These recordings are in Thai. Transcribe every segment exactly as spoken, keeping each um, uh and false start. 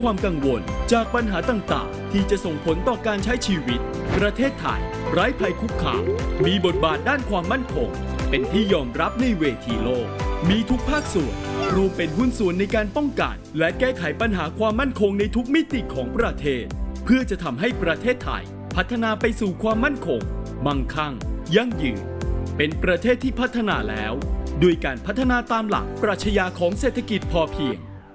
ความกังวลจากปัญหาต่างๆที่จะส่งผลต่อการใช้ชีวิตประเทศไทยไร้ภัยคุกคามมีบทบาทด้านความมั่นคงเป็นที่ยอมรับในเวทีโลกมีทุกภาคส่วนรวมเป็นหุ้นส่วนในการป้องกันและแก้ไขปัญหาความมั่นคงในทุกมิติของประเทศเพื่อจะทำให้ประเทศไทยพัฒนาไปสู่ความมั่นคงมั่งคั่งยั่งยืนเป็นประเทศที่พัฒนาแล้วด้วยการพัฒนาตามหลักปรัชญาของเศรษฐกิจพอเพียง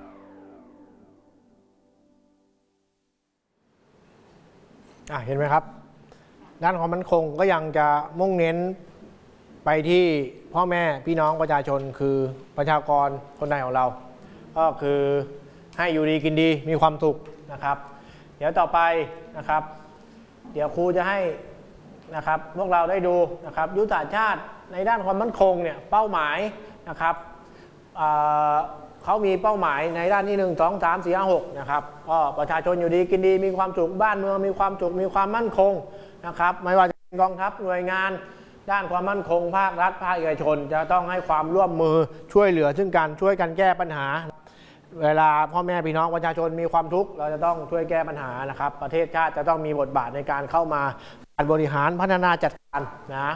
เห็นไหมครับด้านความมั่นคงก็ยังจะมุ่งเน้นไปที่พ่อแม่พี่น้องประชาชนคือประชากรคนไทยของเราก็คือให้อยู่ดีกินดีมีความสุขนะครับเดี๋ยวต่อไปนะครับเดี๋ยวครูจะให้นะครับพวกเราได้ดูนะครับยุทธศาสตร์ชาติในด้านความมั่นคงเนี่ยเป้าหมายนะครับเขามีเป้าหมายในด้านที่หนึ่งสองสามสี่ห้าหกนะครับก็ประชาชนอยู่ดีกินดีมีความสุขบ้านเมืองมีความสุขมีความมั่นคงนะครับไม่ว่าจะเป็นกองทัพหน่วยงานด้านความมั่นคงภาครัฐภาคเอกชนจะต้องให้ความร่วมมือช่วยเหลือซึ่งกันช่วยกันแก้ปัญหาเวลาพ่อแม่พี่น้องประชาชนมีความทุกข์เราจะต้องช่วยแก้ปัญหานะครับประเทศชาติจะต้องมีบทบาทในการเข้ามาการบริหารพัฒนาจัดการนะ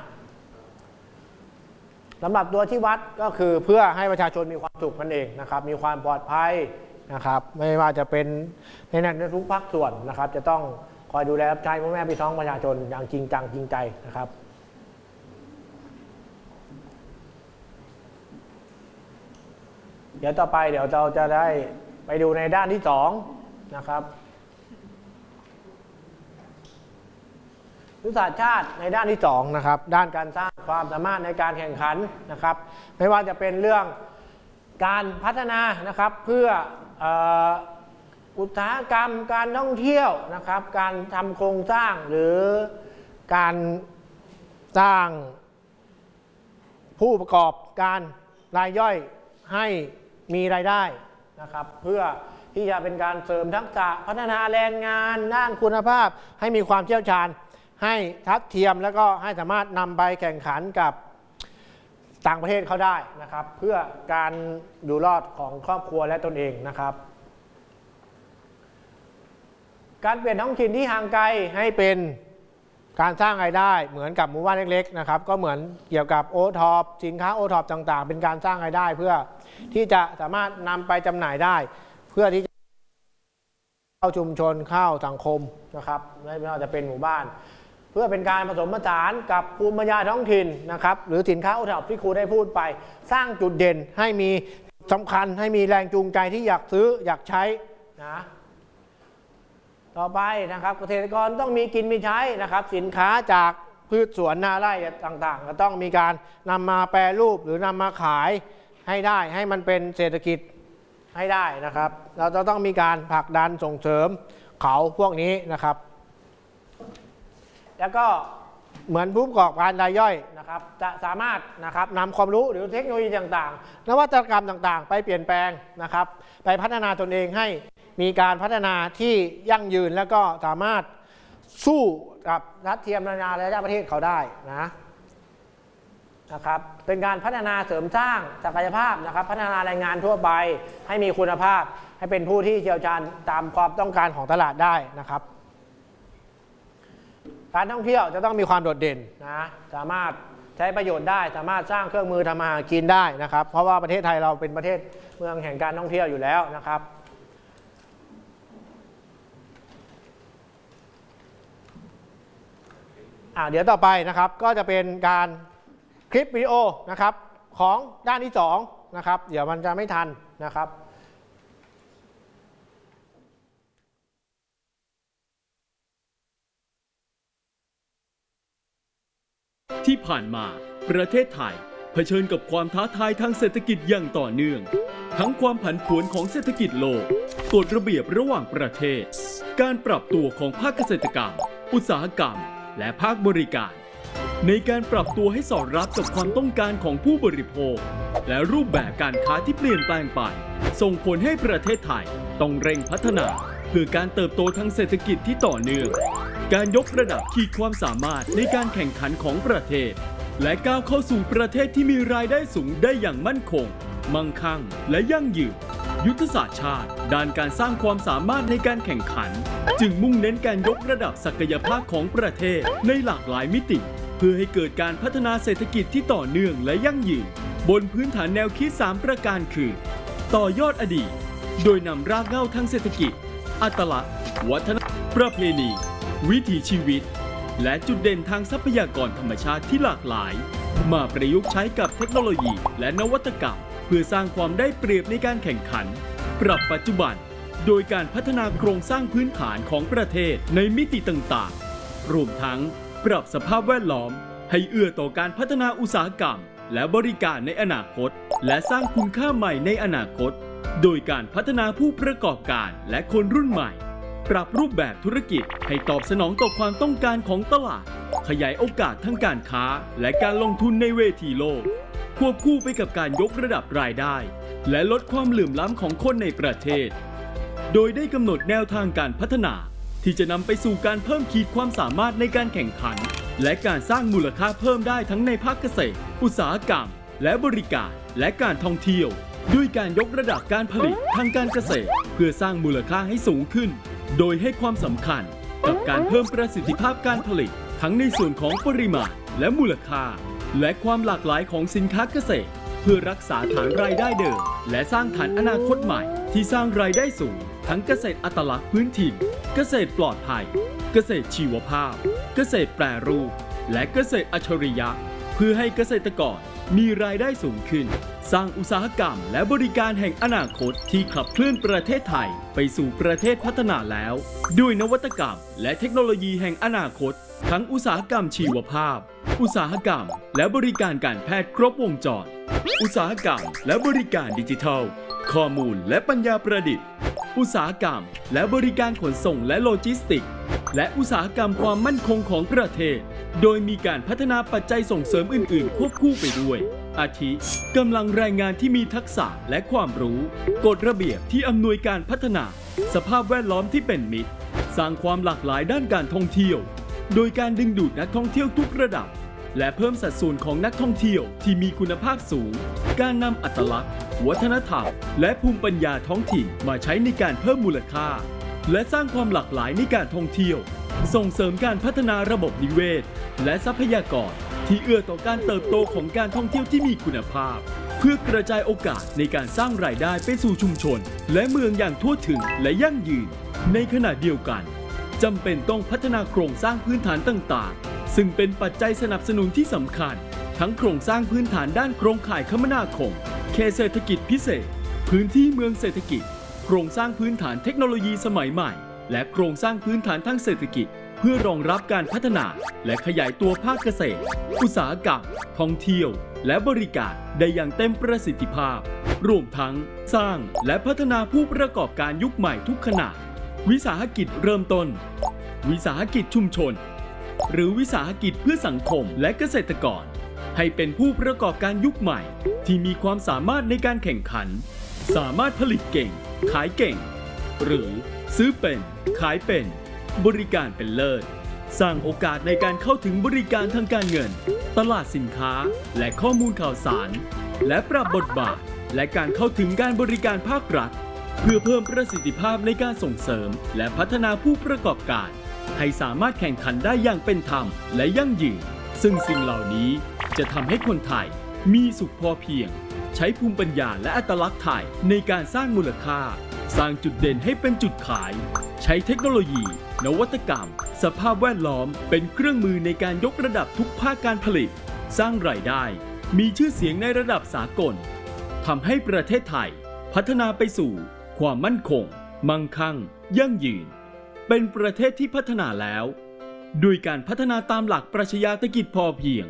สำหรับตัวที่วัดก็คือเพื่อให้ประชาชนมีความสุขนั่นเองนะครับมีความปลอดภัยนะครับไม่ว่าจะเป็นในในทุกภาคส่วนนะครับจะต้องคอยดูแลรับใช้พ่อแม่พี่น้องประชาชนอย่างจริงจังจริงใจนะครับเดี๋ยวต่อไปเดี๋ยวเราจะได้ไปดูในด้านที่สองนะครับยุทธศาสตร์ชาติในด้านที่สองนะครับด้านการสร้างความสามารถในการแข่งขันนะครับไม่ว่าจะเป็นเรื่องการพัฒนานะครับเพื่ออุตสาหกรรมการท่องเที่ยวนะครับการทำโครงสร้างหรือการสร้างผู้ประกอบการรายย่อยให้มีรายได้นะครับเพื่อที่จะเป็นการเสริมทักษะพัฒนาแรงงานด้านคุณภาพให้มีความเชี่ยวชาญให้ทัดเทียมแล้วก็ให้สามารถนำไปแข่งขันกับต่างประเทศเขาได้นะครับเพื่อการอยู่รอดของครอบครัวและตนเองนะครับการเปลี่ยนท้องถิ่นที่ห่างไกลให้เป็นการสร้างรายได้เหมือนกับหมู่บ้านเล็กๆนะครับก็เหมือนเกี่ยวกับโอท็อปสินค้าโอท็อปต่างๆเป็นการสร้างรายได้เพื่อที่จะสามารถนำไปจำหน่ายได้เพื่อที่จะเข้าชุมชนเข้าสังคมนะครับไม่ว่าจะเป็นหมู่บ้านเพื่อเป็นการผสมผสานกับภูมิปัญญาท้องถิ่นนะครับหรือสินค้าโอท็อปที่ครูได้พูดไปสร้างจุดเด่นให้มีสำคัญให้มีแรงจูงใจที่อยากซื้ออยากใช้นะต่อไปนะครับเกษตรกรต้องมีกินมีใช้นะครับสินค้าจากพืชสวนนาไร่ต่างๆก็ต้องมีการนำมาแปรรูปหรือนำมาขายให้ได้ให้มันเป็นเศรษฐกิจให้ได้นะครับเราจะต้องมีการผลักดันส่งเสริมเขาพวกนี้นะครับแล้วก็เหมือนผู้ประกอบการรายย่อยนะครับจะสามารถนะครับนำความรู้หรือเทคโนโลยีต่างๆนวัตกรรมต่างๆไปเปลี่ยนแปลงนะครับไปพัฒนาตนเองให้มีการพัฒนาที่ยั่งยืนแล้วก็สามารถสู้กับรัฐเทียมนานาและประเทศเขาได้นะนะครับเป็นการพัฒนาเสริมสร้างศักยภาพนะครับพัฒนาแรงงานทั่วไปให้มีคุณภาพให้เป็นผู้ที่เชี่ยวชาญตามความต้องการของตลาดได้นะครับการท่องเที่ยวจะต้องมีความโดดเด่นนะสามารถใช้ประโยชน์ได้สามารถสร้างเครื่องมือทำมาหากินได้นะครับเพราะว่าประเทศไทยเราเป็นประเทศเมืองแห่งการท่องเที่ยวอยู่แล้วนะครับอ่าเดี๋ยวต่อไปนะครับก็จะเป็นการคลิปวิดีโอนะครับของด้านที่สองนะครับเดี๋ยวมันจะไม่ทันนะครับที่ผ่านมาประเทศไทยเผชิญกับความท้าทายทางเศรษฐกิจอย่างต่อเนื่องทั้งความผันผวนของเศรษฐกิจโลกกฎระเบียบระหว่างประเทศการปรับตัวของภาคเกษตรกรรมอุตสาหกรรมและภาคบริการในการปรับตัวให้สอดรับกับความต้องการของผู้บริโภคและรูปแบบการค้าที่เปลี่ยนแปลงไปส่งผลให้ประเทศไทยต้องเร่งพัฒนาเพื่อการเติบโตทางเศรษฐกิจที่ต่อเนื่องการยกระดับขีดความสามารถในการแข่งขันของประเทศและก้าวเข้าสู่ประเทศที่มีรายได้สูงได้อย่างมั่นคงมั่งคั่งและยั่งยืนยุทธศาสตร์ชาติด้านการสร้างความสามารถในการแข่งขันจึงมุ่งเน้นการยกระดับศักยภาพของประเทศในหลากหลายมิติเพื่อให้เกิดการพัฒนาเศรษฐกิจที่ต่อเนื่องและยั่งยืนบนพื้นฐานแนวคิดสามประการคือต่อยอดอดีตโดยนำรากเหง้าทางเศรษฐกิจอัตลักษณ์วัฒนธรรมประเพณีวิถีชีวิตและจุดเด่นทางทรัพยากรธรรมชาติที่หลากหลายมาประยุกต์ใช้กับเทคโนโลยีและนวัตกรรมเพื่อสร้างความได้เปรียบในการแข่งขันปรับปัจจุบันโดยการพัฒนาโครงสร้างพื้นฐานของประเทศในมิติต่างๆรวมทั้งปรับสภาพแวดล้อมให้เอื้อต่อการพัฒนาอุตสาหกรรมและบริการในอนาคตและสร้างคุณค่าใหม่ในอนาคตโดยการพัฒนาผู้ประกอบการและคนรุ่นใหม่ปรับรูปแบบธุรกิจให้ตอบสนองต่อความต้องการของตลาดขยายโอกาสทั้งการค้าและการลงทุนในเวทีโลกควบคู่ไปกับการยกระดับรายได้และลดความเหลื่อมล้ำของคนในประเทศโดยได้กำหนดแนวทางการพัฒนาที่จะนำไปสู่การเพิ่มขีดความสามารถในการแข่งขันและการสร้างมูลค่าเพิ่มได้ทั้งในภาคเกษตรอุตสาหกรรมและบริการและการท่องเที่ยวด้วยการยกระดับการผลิตทางการเกษตรเพื่อสร้างมูลค่าให้สูงขึ้นโดยให้ความสำคัญกับการเพิ่มประสิทธิภาพการผลิตทั้งในส่วนของปริมาณและมูลค่าและความหลากหลายของสินค้าเกษตรเพื่อรักษาฐานรายได้เดิมและสร้างฐานอนาคตใหม่ที่สร้างรายได้สูงทั้งเกษตรอัตลักษณ์พื้นถิ่นเกษตรปลอดภัยเกษตรชีวภาพเกษตรแปรรูปและเกษตรอัจฉริยะเพื่อให้เกษตรกรมีรายได้สูงขึ้นสร้างอุตสาหกรรมและบริการแห่งอนาคตที่ขับเคลื่อนประเทศไทยไปสู่ประเทศพัฒนาแล้วด้วยนวัตกรรมและเทคโนโลยีแห่งอนาคตทั้งอุตสาหกรรมชีวภาพอุตสาหกรรมและบริการการแพทย์ครบวงจรอุตสาหกรรมและบริการดิจิทัลข้อมูลและปัญญาประดิษฐ์อุตสาหกรรมและบริการขนส่งและโลจิสติกส์และอุตสาหกรรมความมั่นคงของประเทศโดยมีการพัฒนาปัจจัยส่งเสริมอื่นๆควบคู่ไปด้วยอาทิกำลังแรงงานที่มีทักษะและความรู้กฎระเบียบที่อำนวยการพัฒนาสภาพแวดล้อมที่เป็นมิตรสร้างความหลากหลายด้านการท่องเที่ยวโดยการดึงดูดนักท่องเที่ยวทุกระดับและเพิ่มสัดส่วนของนักท่องเที่ยวที่มีคุณภาพสูงการนำอัตลักษณ์วัฒนธรรมและภูมิปัญญาท้องถิ่นมาใช้ในการเพิ่มมูลค่าและสร้างความหลากหลายในการท่องเที่ยวส่งเสริมการพัฒนาระบบนิเวศและทรัพยากรที่เอื้อต่อการเติบโตของการท่องเที่ยวที่มีคุณภาพเพื่อกระจายโอกาสในการสร้างรายได้ไปสู่ชุมชนและเมืองอย่างทั่วถึงและยั่งยืนในขณะเดียวกันจำเป็นต้องพัฒนาโครงสร้างพื้นฐานต่างๆซึ่งเป็นปัจจัยสนับสนุนที่สำคัญทั้งโครงสร้างพื้นฐานด้านโครงข่ายคมนาคมเขตเศรษฐกิจพิเศษพื้นที่เมืองเศรษฐกิจโครงสร้างพื้นฐานเทคโนโลยีสมัยใหม่และโครงสร้างพื้นฐานทางเศรษฐกิจเพื่อรองรับการพัฒนาและขยายตัวภาคเกษตรอุตสาหกรรมท่องเที่ยวและบริการได้อย่างเต็มประสิทธิภาพรวมทั้งสร้างและพัฒนาผู้ประกอบการยุคใหม่ทุกขณะวิสาหกิจเริ่มต้นวิสาหกิจชุมชนหรือวิสาหกิจเพื่อสังคมและเกษตรกรให้เป็นผู้ประกอบการยุคใหม่ที่มีความสามารถในการแข่งขันสามารถผลิตเก่งขายเก่งหรือซื้อเป็นขายเป็นบริการเป็นเลิศสร้างโอกาสในการเข้าถึงบริการทางการเงินตลาดสินค้าและข้อมูลข่าวสารและปรับบทบาทและการเข้าถึงการบริการภาครัฐเพื่อเพิ่มประสิทธิภาพในการส่งเสริมและพัฒนาผู้ประกอบการให้สามารถแข่งขันได้อย่างเป็นธรรมและยั่งยืนซึ่งสิ่งเหล่านี้จะทำให้คนไทยมีสุขพอเพียงใช้ภูมิปัญญาและอัตลักษณ์ไทยในการสร้างมูลค่าสร้างจุดเด่นให้เป็นจุดขายใช้เทคโนโลยีนวัตกรรมสภาพแวดล้อมเป็นเครื่องมือในการยกระดับทุกภาคการผลิตสร้างรายได้มีชื่อเสียงในระดับสากลทำให้ประเทศไทยพัฒนาไปสู่ความมั่นคงมั่งคั่งยั่งยืนเป็นประเทศที่พัฒนาแล้วโดยการพัฒนาตามหลักปรัชญาเศรษฐกิจพอเพียง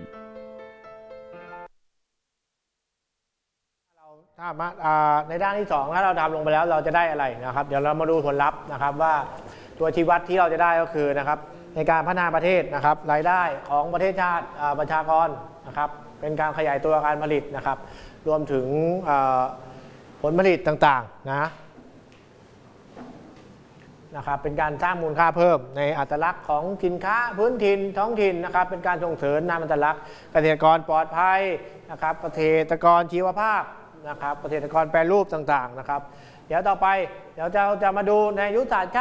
ถ้ามาในด้านที่สองถ้าเราทำลงไปแล้วเราจะได้อะไรนะครับเดี๋ยวเรามาดูผลลัพธ์นะครับว่าตัวชี้วัดที่เราจะได้ก็คือนะครับในการพัฒนาประเทศนะครับรายได้ของประเทศชาติประชากรนะครับเป็นการขยายตัวการผลิตนะครับรวมถึงผลผลิตต่างๆนะนะครับเป็นการสร้างมูลค่าเพิ่มในอัตลักษณ์ของสินค้าพื้นถิ่นท้องถิ่นนะครับเป็นการส่งเสริมนำอัตลักษณ์เกษตรกรปลอดภัยนะครับเกษตรกรชีวภาพนะครับเกษตรกรแปรรูปต่างๆนะครับเดี๋ยวต่อไปเดี๋ยวจะจะมาดูในยุทธศาสตร์ชาติ